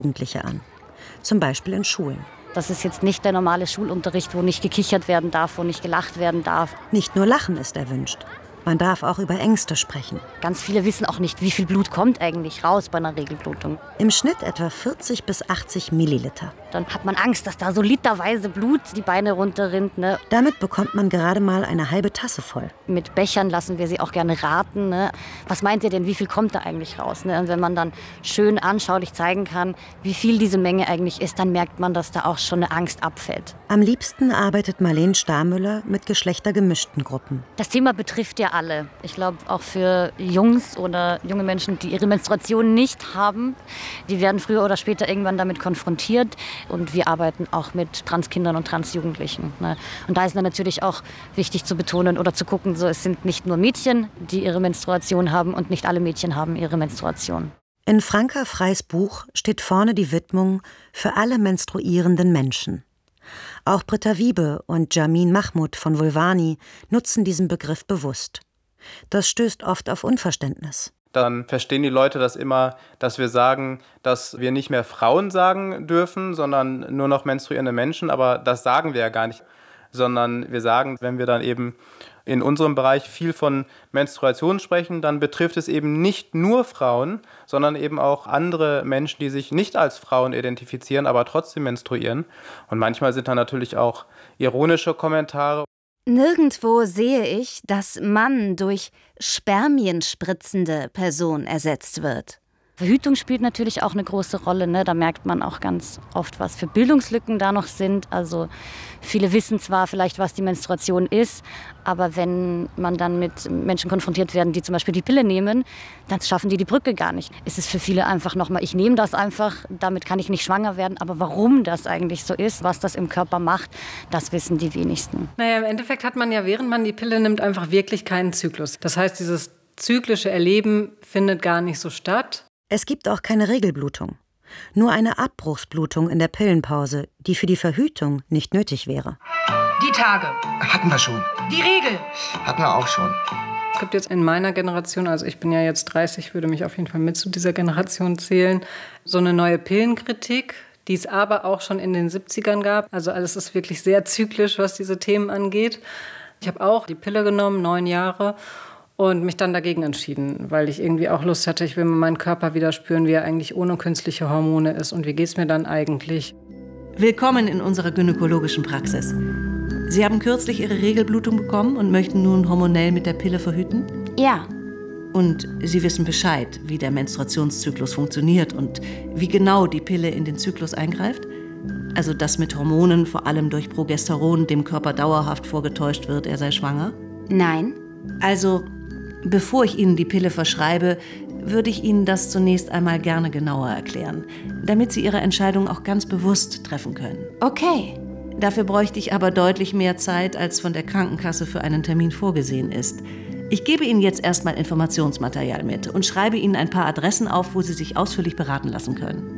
Jugendliche an. Zum Beispiel in Schulen. Das ist jetzt nicht der normale Schulunterricht, wo nicht gekichert werden darf, wo nicht gelacht werden darf. Nicht nur Lachen ist erwünscht. Man darf auch über Ängste sprechen. Ganz viele wissen auch nicht, wie viel Blut kommt eigentlich raus bei einer Regelblutung. Im Schnitt etwa 40 bis 80 Milliliter. Dann hat man Angst, dass da so literweise Blut die Beine runterrinnt. Ne? Damit bekommt man gerade mal eine halbe Tasse voll. Mit Bechern lassen wir sie auch gerne raten. Ne? Was meint ihr denn, wie viel kommt da eigentlich raus? Ne? Und wenn man dann schön anschaulich zeigen kann, wie viel diese Menge eigentlich ist, dann merkt man, dass da auch schon eine Angst abfällt. Am liebsten arbeitet Marleen Starmüller mit geschlechtergemischten Gruppen. Das Thema betrifft ja alle. Ich glaube, auch für Jungs oder junge Menschen, die ihre Menstruation nicht haben, die werden früher oder später irgendwann damit konfrontiert. Und wir arbeiten auch mit Transkindern und Transjugendlichen. Ne? Und da ist dann natürlich auch wichtig zu betonen oder zu gucken, so, es sind nicht nur Mädchen, die ihre Menstruation haben und nicht alle Mädchen haben ihre Menstruation. In Franka Freys Buch steht vorne die Widmung für alle menstruierenden Menschen. Auch Britta Wiebe und Jamin Mahmoud von Vulvani nutzen diesen Begriff bewusst. Das stößt oft auf Unverständnis. Dann verstehen die Leute das immer, dass wir sagen, dass wir nicht mehr Frauen sagen dürfen, sondern nur noch menstruierende Menschen. Aber das sagen wir ja gar nicht, sondern wir sagen, wenn wir dann eben in unserem Bereich viel von Menstruation sprechen, dann betrifft es eben nicht nur Frauen, sondern eben auch andere Menschen, die sich nicht als Frauen identifizieren, aber trotzdem menstruieren. Und manchmal sind da natürlich auch ironische Kommentare. Nirgendwo sehe ich, dass Mann durch spermienspritzende Person ersetzt wird. Verhütung spielt natürlich auch eine große Rolle. Ne? Da merkt man auch ganz oft, was für Bildungslücken da noch sind. Also viele wissen zwar vielleicht, was die Menstruation ist, aber wenn man dann mit Menschen konfrontiert werden, die zum Beispiel die Pille nehmen, dann schaffen die Brücke gar nicht. Es ist für viele einfach nochmal, ich nehme das einfach, damit kann ich nicht schwanger werden. Aber warum das eigentlich so ist, was das im Körper macht, das wissen die wenigsten. Naja, im Endeffekt hat man ja, während man die Pille nimmt, einfach wirklich keinen Zyklus. Das heißt, dieses zyklische Erleben findet gar nicht so statt. Es gibt auch keine Regelblutung. Nur eine Abbruchsblutung in der Pillenpause, die für die Verhütung nicht nötig wäre. Die Tage. Hatten wir schon. Die Regel. Hatten wir auch schon. Es gibt jetzt in meiner Generation, also ich bin ja jetzt 30, würde mich auf jeden Fall mit zu dieser Generation zählen, so eine neue Pillenkritik, die es aber auch schon in den 70ern gab. Also alles ist wirklich sehr zyklisch, was diese Themen angeht. Ich habe auch die Pille genommen, 9 Jahre. Und mich dann dagegen entschieden, weil ich irgendwie auch Lust hatte, ich will mal meinen Körper wieder spüren, wie er eigentlich ohne künstliche Hormone ist und wie geht's mir dann eigentlich. Willkommen in unserer gynäkologischen Praxis. Sie haben kürzlich Ihre Regelblutung bekommen und möchten nun hormonell mit der Pille verhüten? Ja. Und Sie wissen Bescheid, wie der Menstruationszyklus funktioniert und wie genau die Pille in den Zyklus eingreift? Also dass mit Hormonen, vor allem durch Progesteron, dem Körper dauerhaft vorgetäuscht wird, er sei schwanger? Nein. Also, bevor ich Ihnen die Pille verschreibe, würde ich Ihnen das zunächst einmal gerne genauer erklären, damit Sie Ihre Entscheidung auch ganz bewusst treffen können. Okay. Dafür bräuchte ich aber deutlich mehr Zeit, als von der Krankenkasse für einen Termin vorgesehen ist. Ich gebe Ihnen jetzt erstmal Informationsmaterial mit und schreibe Ihnen ein paar Adressen auf, wo Sie sich ausführlich beraten lassen können.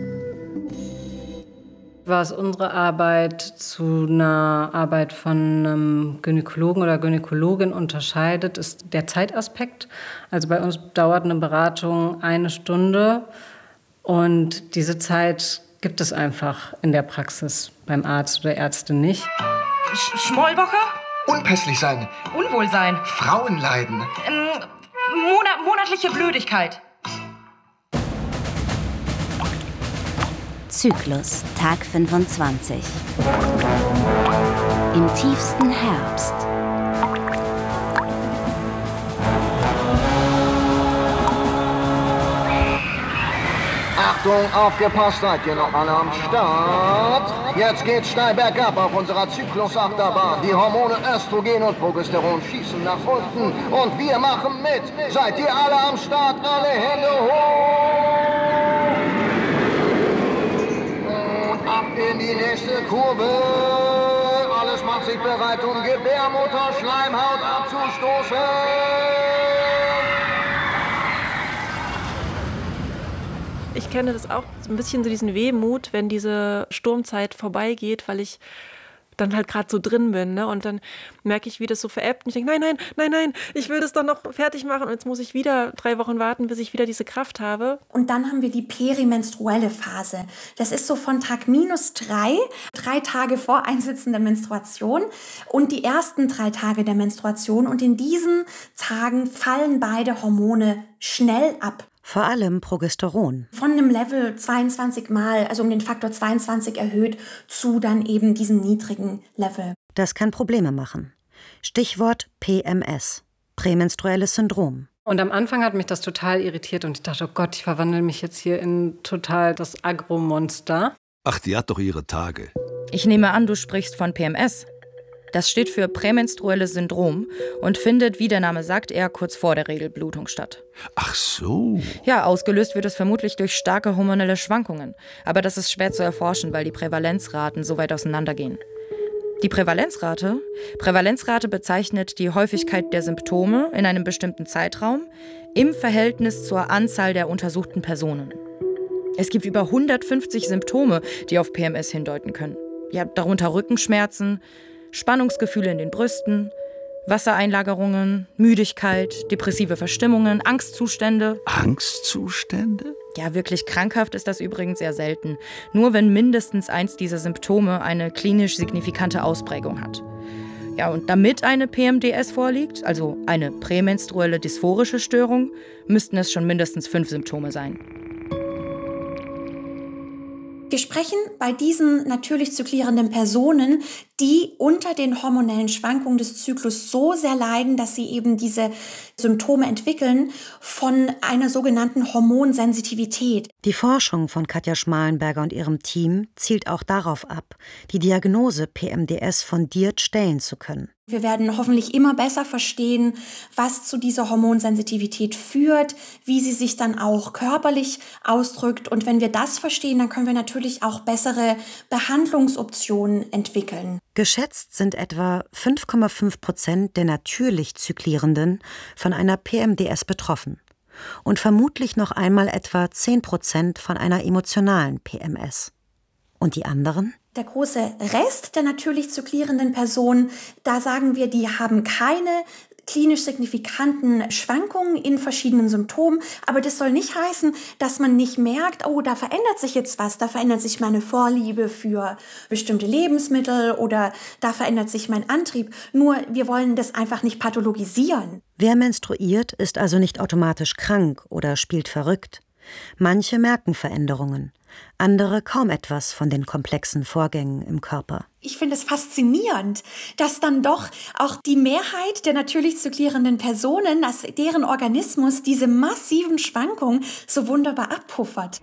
Was unsere Arbeit zu einer Arbeit von einem Gynäkologen oder Gynäkologin unterscheidet, ist der Zeitaspekt. Also bei uns dauert eine Beratung 1 Stunde und diese Zeit gibt es einfach in der Praxis beim Arzt oder Ärztin nicht. Schmollwoche? Unpässlich sein. Unwohlsein. Frauenleiden. Monatliche Blödigkeit. Zyklus, Tag 25. Im tiefsten Herbst. Achtung, aufgepasst, seid ihr noch alle am Start? Jetzt geht's steil bergab auf unserer Zyklusachterbahn. Die Hormone Östrogen und Progesteron schießen nach unten und wir machen mit. Seid ihr alle am Start? Alle Hände hoch! Und ab in die nächste Kurve. Alles macht sich bereit, um Gebärmutter, Schleimhaut abzustoßen. Ich kenne das auch so ein bisschen, so diesen Wehmut, wenn diese Sturmzeit vorbeigeht, weil ich dann halt gerade so drin bin, ne? Und dann merke ich, wie das so verebbt. Und ich denke, nein, ich will das doch noch fertig machen. Und jetzt muss ich wieder 3 Wochen warten, bis ich wieder diese Kraft habe. Und dann haben wir die perimenstruelle Phase. Das ist so von Tag -3, 3 Tage vor Einsetzen der Menstruation und die ersten 3 Tage der Menstruation. Und in diesen Tagen fallen beide Hormone schnell ab. Vor allem Progesteron. Von einem Level 22 Mal, also um den Faktor 22 erhöht, zu dann eben diesem niedrigen Level. Das kann Probleme machen. Stichwort PMS, prämenstruelles Syndrom. Und am Anfang hat mich das total irritiert und ich dachte, oh Gott, ich verwandle mich jetzt hier in total das Agromonster. Ach, die hat doch ihre Tage. Ich nehme an, du sprichst von PMS. Das steht für prämenstruelles Syndrom und findet, wie der Name sagt, eher kurz vor der Regelblutung statt. Ach so. Ja, ausgelöst wird es vermutlich durch starke hormonelle Schwankungen. Aber das ist schwer zu erforschen, weil die Prävalenzraten so weit auseinandergehen. Die Prävalenzrate bezeichnet die Häufigkeit der Symptome in einem bestimmten Zeitraum im Verhältnis zur Anzahl der untersuchten Personen. Es gibt über 150 Symptome, die auf PMS hindeuten können. Ja, darunter Rückenschmerzen, Spannungsgefühle in den Brüsten, Wassereinlagerungen, Müdigkeit, depressive Verstimmungen, Angstzustände. Angstzustände? Ja, wirklich krankhaft ist das übrigens sehr selten. Nur wenn mindestens eins dieser Symptome eine klinisch signifikante Ausprägung hat. Ja, und damit eine PMDS vorliegt, also eine prämenstruelle dysphorische Störung, müssten es schon mindestens 5 Symptome sein. Wir sprechen bei diesen natürlich zyklierenden Personen, die unter den hormonellen Schwankungen des Zyklus so sehr leiden, dass sie eben diese Symptome entwickeln, von einer sogenannten Hormonsensitivität. Die Forschung von Katja Schmalenberger und ihrem Team zielt auch darauf ab, die Diagnose PMDS fundiert stellen zu können. Wir werden hoffentlich immer besser verstehen, was zu dieser Hormonsensitivität führt, wie sie sich dann auch körperlich ausdrückt. Und wenn wir das verstehen, dann können wir natürlich auch bessere Behandlungsoptionen entwickeln. Geschätzt sind etwa 5,5% der natürlich Zyklierenden von einer PMDS betroffen und vermutlich noch einmal etwa 10% von einer emotionalen PMS. Und die anderen? Der große Rest der natürlich zyklierenden Personen, da sagen wir, die haben keine klinisch signifikanten Schwankungen in verschiedenen Symptomen. Aber das soll nicht heißen, dass man nicht merkt, oh, da verändert sich jetzt was. Da verändert sich meine Vorliebe für bestimmte Lebensmittel oder da verändert sich mein Antrieb. Nur wir wollen das einfach nicht pathologisieren. Wer menstruiert, ist also nicht automatisch krank oder spielt verrückt. Manche merken Veränderungen, andere kaum etwas von den komplexen Vorgängen im Körper. Ich finde es faszinierend, dass dann doch auch die Mehrheit der natürlich zyklierenden Personen, dass deren Organismus diese massiven Schwankungen so wunderbar abpuffert.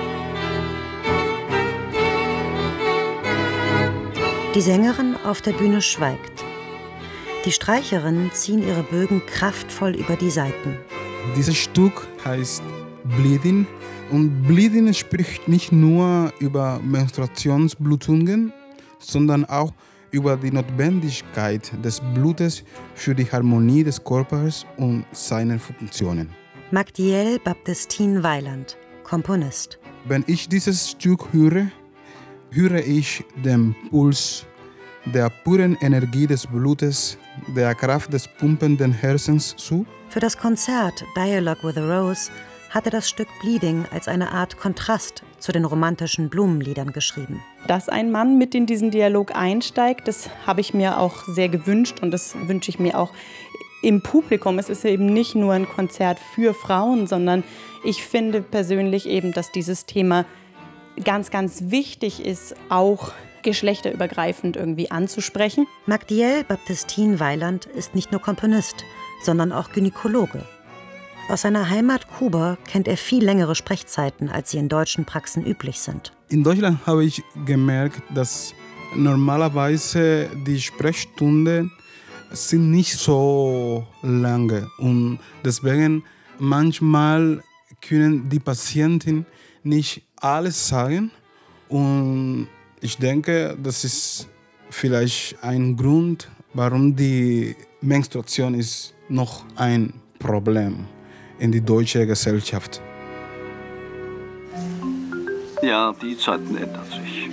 Die Sängerin auf der Bühne schweigt. Die Streicherinnen ziehen ihre Bögen kraftvoll über die Saiten. Dieses Stück heißt Bleeding. Und Bleeding spricht nicht nur über Menstruationsblutungen, sondern auch über die Notwendigkeit des Blutes für die Harmonie des Körpers und seiner Funktionen. Magdiel Baptistine Weiland, Komponist. Wenn ich dieses Stück höre, höre ich den Puls der puren Energie des Blutes, der Kraft des pumpenden Herzens zu. Für das Konzert Dialogue with a Rose hatte das Stück Bleeding als eine Art Kontrast zu den romantischen Blumenliedern geschrieben. Dass ein Mann mit in diesen Dialog einsteigt, das habe ich mir auch sehr gewünscht und das wünsche ich mir auch im Publikum. Es ist eben nicht nur ein Konzert für Frauen, sondern ich finde persönlich eben, dass dieses Thema ganz, ganz wichtig ist, auch geschlechterübergreifend irgendwie anzusprechen. Magdiel Baptistine Weiland ist nicht nur Komponist, sondern auch Gynäkologe. Aus seiner Heimat Kuba kennt er viel längere Sprechzeiten, als sie in deutschen Praxen üblich sind. In Deutschland habe ich gemerkt, dass normalerweise die Sprechstunden sind nicht so lange. Und deswegen manchmal können die Patienten nicht alles sagen. Und ich denke, das ist vielleicht ein Grund, warum die Menstruation ist noch ein Problem in die deutsche Gesellschaft. Ja, die Zeiten ändern sich.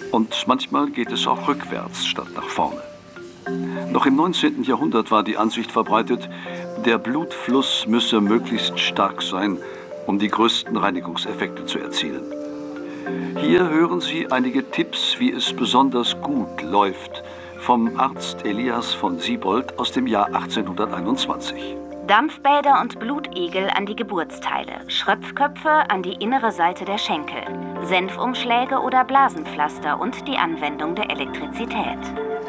Und manchmal geht es auch rückwärts statt nach vorne. Noch im 19. Jahrhundert war die Ansicht verbreitet, der Blutfluss müsse möglichst stark sein, um die größten Reinigungseffekte zu erzielen. Hier hören Sie einige Tipps, wie es besonders gut läuft, vom Arzt Elias von Siebold aus dem Jahr 1821. Dampfbäder und Blutegel an die Geburtsteile, Schröpfköpfe an die innere Seite der Schenkel, Senfumschläge oder Blasenpflaster und die Anwendung der Elektrizität.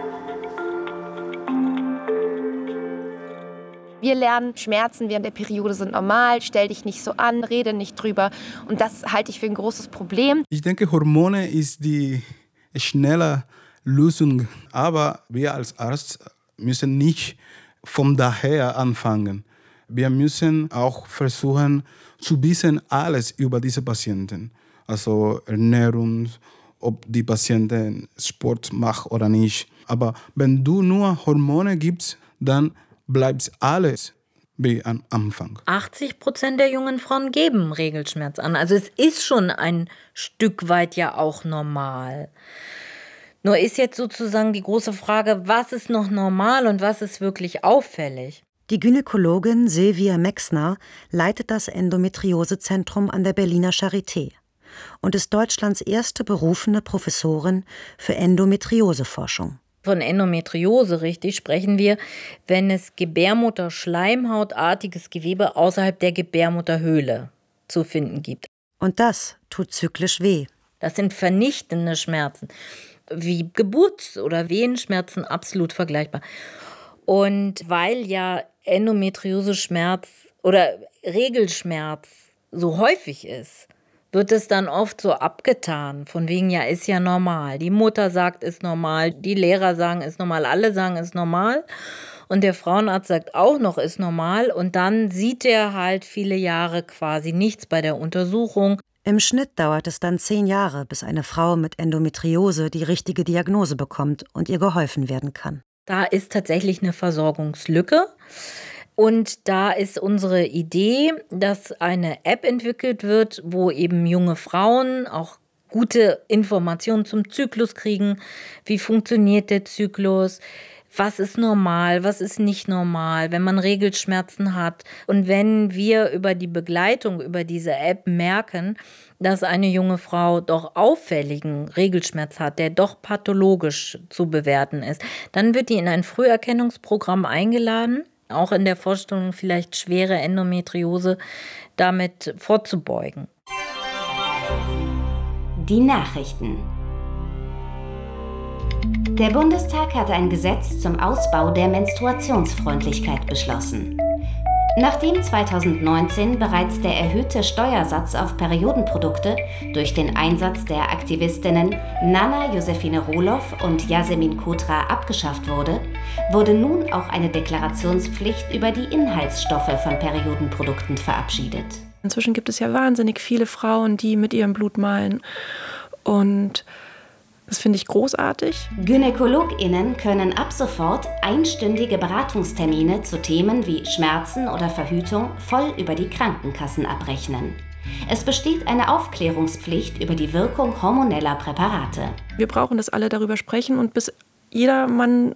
Wir lernen, Schmerzen während der Periode sind normal, stell dich nicht so an, rede nicht drüber. Und das halte ich für ein großes Problem. Ich denke, Hormone ist die schnelle Lösung. Aber wir als Arzt müssen nicht von daher anfangen. Wir müssen auch versuchen zu wissen alles über diese Patienten. Also Ernährung, ob die Patienten Sport macht oder nicht. Aber wenn du nur Hormone gibst, dann bleibt alles wie am Anfang. 80% der jungen Frauen geben Regelschmerz an. Also es ist schon ein Stück weit ja auch normal. Nur ist jetzt sozusagen die große Frage, was ist noch normal und was ist wirklich auffällig? Die Gynäkologin Silvia Mexner leitet das Endometriosezentrum an der Berliner Charité und ist Deutschlands erste berufene Professorin für Endometrioseforschung. Von Endometriose, richtig, sprechen wir, wenn es Gebärmutter-Schleimhautartiges Gewebe außerhalb der Gebärmutterhöhle zu finden gibt. Und das tut zyklisch weh. Das sind vernichtende Schmerzen, wie Geburts- oder Wehenschmerzen, absolut vergleichbar. Und weil ja Endometrioseschmerz oder Regelschmerz so häufig ist, wird es dann oft so abgetan, von wegen, ja, ist ja normal. Die Mutter sagt, ist normal, die Lehrer sagen, ist normal, alle sagen, ist normal. Und der Frauenarzt sagt auch noch, ist normal. Und dann sieht er halt viele Jahre quasi nichts bei der Untersuchung. Im Schnitt dauert es dann 10 Jahre, bis eine Frau mit Endometriose die richtige Diagnose bekommt und ihr geholfen werden kann. Da ist tatsächlich eine Versorgungslücke. Und da ist unsere Idee, dass eine App entwickelt wird, wo eben junge Frauen auch gute Informationen zum Zyklus kriegen. Wie funktioniert der Zyklus? Was ist normal? Was ist nicht normal, wenn man Regelschmerzen hat? Und wenn wir über die Begleitung, über diese App merken, dass eine junge Frau doch auffälligen Regelschmerz hat, der doch pathologisch zu bewerten ist, dann wird die in ein Früherkennungsprogramm eingeladen, auch in der Vorstellung vielleicht schwere Endometriose damit vorzubeugen. Die Nachrichten. Der Bundestag hat ein Gesetz zum Ausbau der Menstruationsfreundlichkeit beschlossen. Nachdem 2019 bereits der erhöhte Steuersatz auf Periodenprodukte durch den Einsatz der Aktivistinnen Nana Josefine Rohloff und Yasemin Kotra abgeschafft wurde, wurde nun auch eine Deklarationspflicht über die Inhaltsstoffe von Periodenprodukten verabschiedet. Inzwischen gibt es ja wahnsinnig viele Frauen, die mit ihrem Blut malen. Und das finde ich großartig. GynäkologInnen können ab sofort einstündige Beratungstermine zu Themen wie Schmerzen oder Verhütung voll über die Krankenkassen abrechnen. Es besteht eine Aufklärungspflicht über die Wirkung hormoneller Präparate. Wir brauchen, dass alle darüber sprechen und bis jeder Mann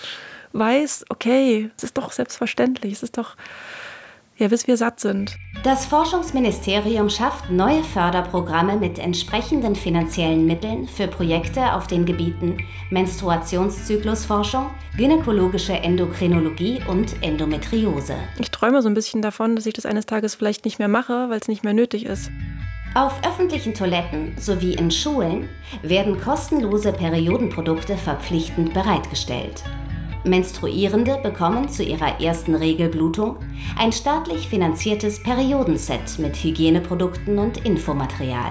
weiß, okay, es ist doch selbstverständlich, es ist doch, ja, bis wir satt sind. Das Forschungsministerium schafft neue Förderprogramme mit entsprechenden finanziellen Mitteln für Projekte auf den Gebieten Menstruationszyklusforschung, gynäkologische Endokrinologie und Endometriose. Ich träume so ein bisschen davon, dass ich das eines Tages vielleicht nicht mehr mache, weil es nicht mehr nötig ist. Auf öffentlichen Toiletten sowie in Schulen werden kostenlose Periodenprodukte verpflichtend bereitgestellt. Menstruierende bekommen zu ihrer ersten Regelblutung ein staatlich finanziertes Periodenset mit Hygieneprodukten und Infomaterial.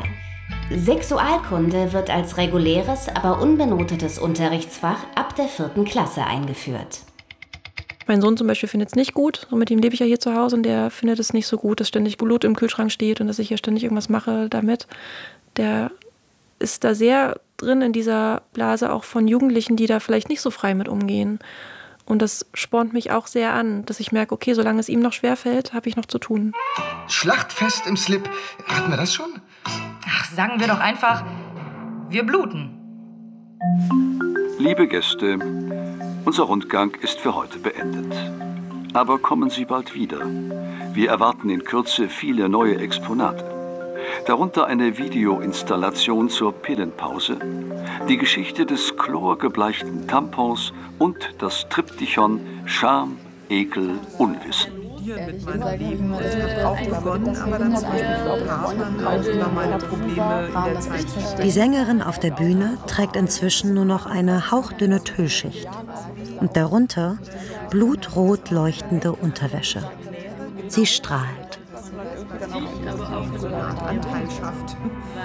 Sexualkunde wird als reguläres, aber unbenotetes Unterrichtsfach ab der 4. Klasse eingeführt. Mein Sohn zum Beispiel findet es nicht gut, und mit ihm lebe ich ja hier zu Hause, und der findet es nicht so gut, dass ständig Blut im Kühlschrank steht und dass ich hier ständig irgendwas mache damit. Der ist da sehr drin in dieser Blase auch von Jugendlichen, die da vielleicht nicht so frei mit umgehen. Und das spornt mich auch sehr an, dass ich merke, okay, solange es ihm noch schwerfällt, habe ich noch zu tun. Schlachtfest im Slip. Hatten wir das schon? Ach, sagen wir doch einfach, wir bluten. Liebe Gäste, unser Rundgang ist für heute beendet. Aber kommen Sie bald wieder. Wir erwarten in Kürze viele neue Exponate. Darunter eine Videoinstallation zur Pillenpause, die Geschichte des chlorgebleichten Tampons und das Triptychon Scham, Ekel, Unwissen. Mit meinem Leben und habe auch begonnen, aber dann zum Beispiel vor Partnern auch über meine Probleme in der Zeit zu sprechen. Die Sängerin auf der Bühne trägt inzwischen nur noch eine hauchdünne Tüllschicht und darunter blutrot leuchtende Unterwäsche. Sie strahlt. Dann auch so eine Art Anteil schafft.